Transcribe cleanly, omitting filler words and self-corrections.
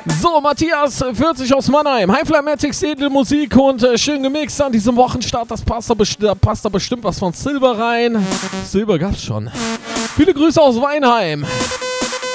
So, Matthias 40 aus Mannheim. Highflymatics, edle Musik und schön gemixt an diesem Wochenstart. Da passt da bestimmt was von Silber rein. Silber gab's schon. Viele Grüße aus Weinheim.